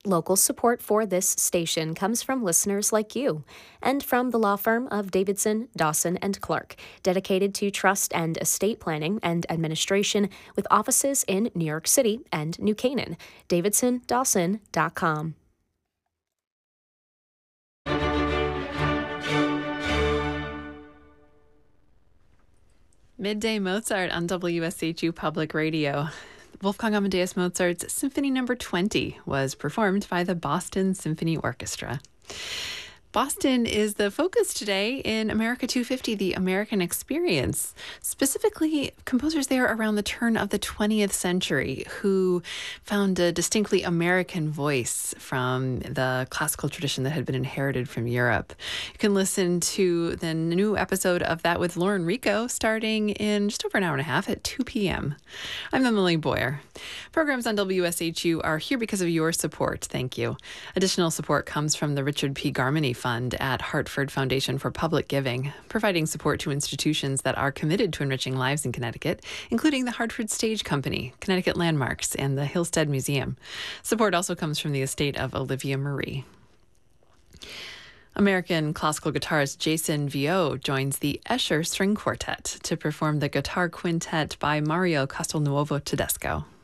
Local support for this station comes from listeners like you and from the law firm of Davidson, Dawson, and Clark, dedicated to trust and estate planning and administration with offices in New York City and New Canaan. DavidsonDawson.com. Midday Mozart on WSHU Public Radio. Wolfgang Amadeus Mozart's Symphony No. 20 was performed by the Boston Symphony Orchestra. Boston is the focus today in America 250, the American Experience. Specifically, composers there around the turn of the 20th century who found a distinctly American voice from the classical tradition that had been inherited from Europe. You can listen to the new episode of that with Lauren Rico starting in just over an hour and a half at 2 p.m. I'm Emily Boyer. Programs on WSHU are here because of your support. Thank you. Additional support comes from the Richard P. Garmany Fund at Hartford Foundation for Public Giving, providing support to institutions that are committed to enriching lives in Connecticut, including the Hartford Stage Company, Connecticut Landmarks, and the Hillstead Museum. Support also comes from the estate of Olivia Marie. American classical guitarist Jason Viau joins the Escher String Quartet to perform the guitar quintet by Mario Castelnuovo Tedesco.